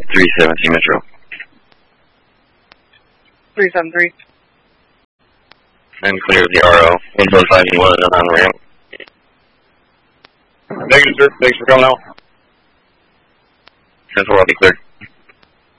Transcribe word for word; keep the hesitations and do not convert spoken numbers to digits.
three seventeen Metro. three seven three. I'm clear of the R O. one seven five one on the ramp. Negative, sir. Thanks for coming out. ten four, I'll be cleared.